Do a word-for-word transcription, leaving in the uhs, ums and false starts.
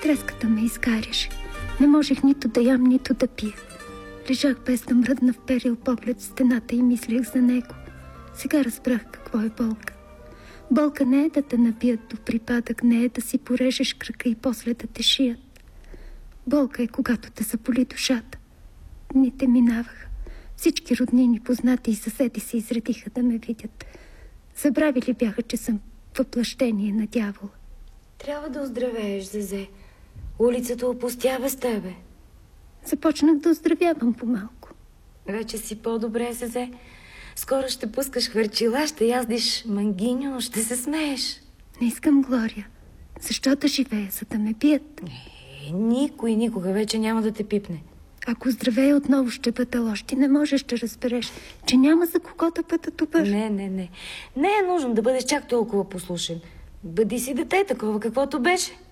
Треската ме изгаряше. Не можех нито да ям, нито да пия. Лежах без да мръдна, вперил поглед в стената и мислех за него. Сега разбрах какво е болка. Болка не е да те набият до припадък, не е да си порежеш крака и после да те шият. Болка е когато те заболи душата. Дните минаваха. Всички роднини, познати и съседи се изредиха да ме видят. Забравили бяха, че съм въплъщение на дявола. Трябва да оздравееш, Зезе. Улицата опустява с тебе. Започнах да оздравявам по-малко. Вече си по-добре, Зезе. Скоро ще пускаш хвърчила, ще яздиш мангиньо, ще се смееш. Не искам, Глория. Защо да живея, за да ме бият? Е, никой никога вече няма да те пипне. Ако здравея, отново ще бъда лош. Ти не можеш да разбереш, че няма за кого да бъда добър. Не, не, не. Не е нужно да бъдеш чак толкова послушен. Бъди си дете, такова каквото беше.